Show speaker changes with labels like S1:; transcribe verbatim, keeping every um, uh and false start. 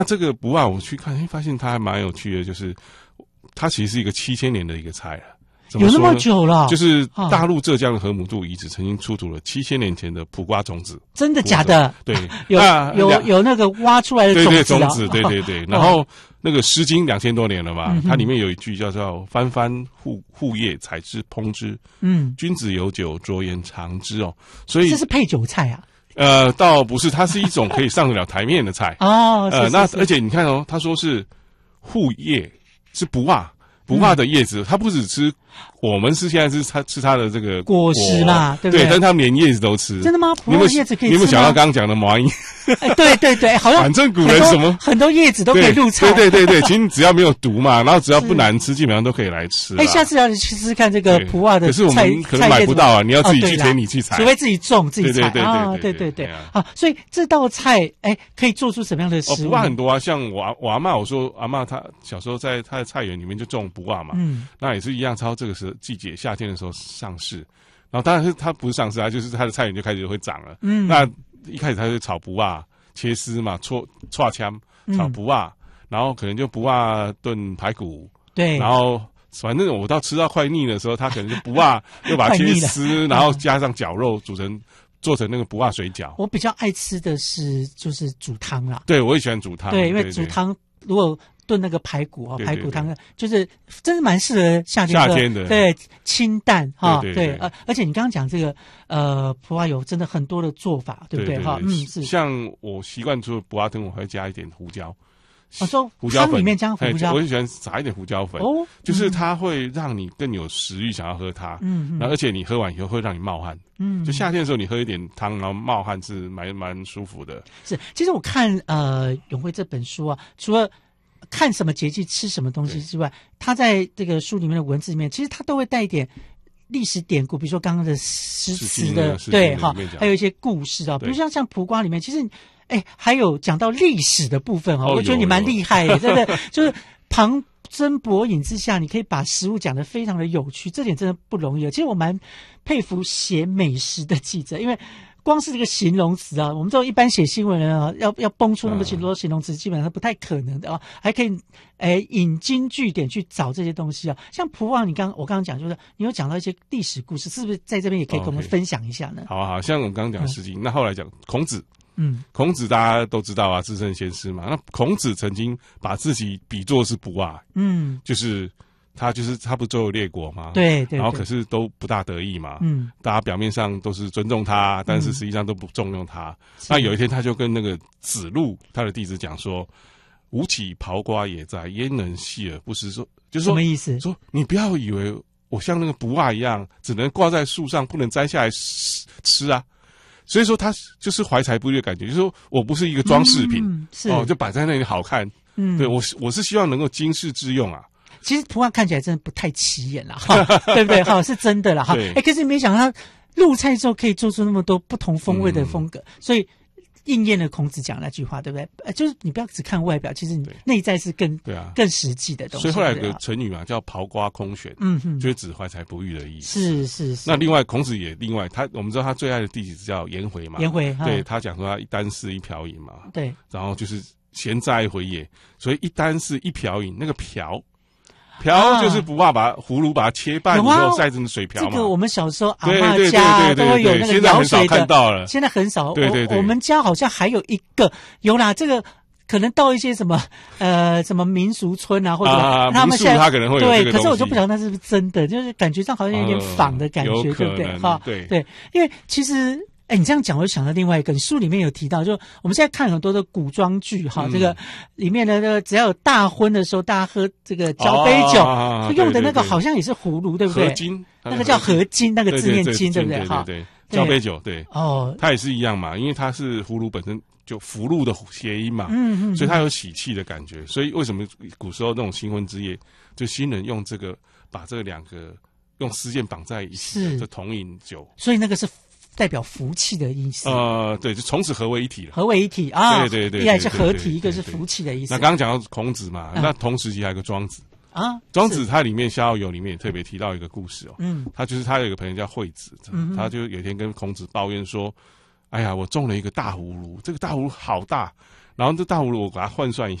S1: 那这个不二我去看，哎，发现它还蛮有趣的，就是它其实是一个七千年的一个菜了。
S2: 有那么久了？
S1: 就是大陆浙江的河姆渡遗址曾经出土了七千年前的普瓜种子。
S2: 真的假的？
S1: 对，
S2: 有有有那个挖出来的种子。
S1: 对对，种子，对对对。然后那个《诗经》两千多年了嘛，它里面有一句叫做“翻翻护护叶，采之烹之。嗯，君子有酒，酌言尝之”哦。所以
S2: 这是配酒菜啊？
S1: 呃，倒不是，它是一种可以上得了台面的菜
S2: 哦。
S1: 呃，那而且你看哦，他说是护叶，是不袜。不袜的叶子，它不只吃，我们是现在是它吃它的这个
S2: 果实嘛，对不对？
S1: 对，但它连叶子都吃。
S2: 真的吗？不袜叶子可以吃吗？
S1: 你有没有想到刚刚讲的毛衣？
S2: 哎，对对对，好像
S1: 反正古人什么
S2: 很多叶子都可以入菜。
S1: 对对对对，其实只要没有毒嘛，然后只要不难吃，基本上都可以来吃。
S2: 哎，下次要去试试看这个普袜的菜，
S1: 可是我们可能买不到啊，你要自己去田里去采，
S2: 除非自己种自己采
S1: 啊。
S2: 对对对，啊，所以这道菜哎可以做出什么样的食物？
S1: 普袜很多啊，像我我阿嬷，我说阿嬷她小时候在她的菜园里面就种普袜嘛，嗯。那也是一样，超这个时季节夏天的时候上市，然后当然是它不是上市啊，就是它的菜园就开始会长了。嗯，那一开始它是炒不袜、切丝嘛，搓搓枪炒不袜、嗯，然后可能就不袜炖排骨，
S2: 对，
S1: 然后反正我到吃到快腻的时候，它可能就不袜又把它切丝，然后加上绞肉煮成做成那个不袜水饺。
S2: 我比较爱吃的是就是煮汤啦，
S1: 对我也喜欢煮汤，
S2: 对，因为煮汤如果炖那个排骨哈，排骨汤就是真的蛮适合夏天的，
S1: 夏天的
S2: 对清淡哈，
S1: 对对
S2: 呃，而且你刚刚讲这个呃普袜有真的很多的做法，对不对哈？嗯，是。
S1: 像我习惯做普袜汤，我会加一点胡椒。
S2: 我说胡椒粉里面加胡椒，
S1: 我就喜欢撒一点胡椒粉哦，就是它会让你更有食欲想要喝它，嗯，然后而且你喝完以后会让你冒汗，嗯，就夏天的时候你喝一点汤，然后冒汗是蛮蛮舒服的。
S2: 是，其实我看呃永辉这本书啊，除了看什么节气吃什么东西之外，他在这个书里面的文字里面，其实他都会带一点历史典故，比如说刚刚的诗词的，对哈，还有一些故事啊，比如像像蒲瓜里面，其实哎还有讲到历史的部分啊，我觉得你蛮厉害的，真的就是旁征博引之下，你可以把食物讲得非常的有趣，这点真的不容易。其实我蛮佩服写美食的记者，因为光是这个形容词啊，我们这种一般写新闻人啊，要要蹦出那么多形容词，基本上不太可能的啊。还可以，诶，引经据典去找这些东西啊。像蒲袜，你刚我刚刚讲，就是你有讲到一些历史故事，是不是在这边也可以跟我们分享一下呢？
S1: Okay. 好啊，好，像我们刚刚讲《诗经》，那后来讲孔子，
S2: 嗯，
S1: 孔子大家都知道啊，至圣先师嘛。那孔子曾经把自己比作是蒲袜，嗯，就是。他就是他不周游列国嘛，
S2: 对 对, 对，
S1: 然后可是都不大得意嘛，
S2: 嗯，
S1: 大家表面上都是尊重他，但是实际上都不重用他。嗯、那有一天他就跟那个子路他的弟子讲说：“吾岂刨瓜也在，焉能系而不食？”说就是说
S2: 什么意思？
S1: 说你不要以为我像那个蒲袜一样，只能挂在树上，不能摘下来吃吃啊。所以说他就是怀才不遇的感觉，就是说我不是一个装饰品，
S2: 嗯、是
S1: 哦，就摆在那里好看。嗯，对我我是希望能够经世致用啊。
S2: 其实蒲袜看起来真的不太起眼啦，哈，对不对？哈，是真的啦，哈。哎，可是没想到他入菜之后可以做出那么多不同风味的风格，嗯、所以应验了孔子讲那句话，对不对？呃，就是你不要只看外表，其实你内在是更对啊更实际的东西。
S1: 所以后来有个成语嘛，叫刨瓜空悬，嗯哼，就是指怀才不遇的意思。
S2: 是是是。
S1: 那另外，孔子也另外他我们知道他最爱的弟子叫颜回嘛，
S2: 颜回
S1: 对他讲说他一箪食一瓢饮嘛，
S2: 对，
S1: 然后就是闲在回也，所以一箪食一瓢饮，那个瓢。瓢就是不怕把葫芦把它切半以后晒成水瓢嘛。
S2: 这个我们小时候阿嬷家都会有那个舀水的，
S1: 看到了，
S2: 现在很少。
S1: 对对对，
S2: 我们家好像还有一个，有啦，这个可能到一些什么呃什么民俗村啊，或者
S1: 啊
S2: 他们现在
S1: 他可能会有这个东西，
S2: 对，可是我就不晓得那是不是真的，就是感觉上好像有点仿的感觉，对不对？哈，
S1: 对
S2: 对，因为其实。哎，你这样讲，我就想到另外一个书里面有提到，就我们现在看很多的古装剧哈，嗯、这个里面的那个只要有大婚的时候，大家喝这个交杯酒，哦、用的那个好像也是葫芦，对不对？
S1: 合金，
S2: 那个叫合金，那个字念金，对不对？哈，
S1: 对，交杯酒，对，哦，它也是一样嘛，因为它是葫芦本身就福禄的谐音嘛，嗯嗯，所以它有喜气的感觉，所以为什么古时候那种新婚之夜，就新人用这个把这两个用丝线绑在一起，就同饮酒，
S2: 所以那个是。代表福气的意思。
S1: 呃，对，就从此合为一体了。
S2: 合为一体啊，
S1: 对对对，
S2: 一个是合体，一个是福气的意思。
S1: 那刚刚讲到孔子嘛，嗯、那同时期还有个庄子
S2: 啊，
S1: 庄子他里面《逍遥游》里面也特别提到一个故事哦，嗯，他就是他有一个朋友叫惠子，嗯、他就有一天跟孔子抱怨说：“哎呀，我中了一个大葫芦，这个大葫芦好大。” 然后这大葫芦我给它换算一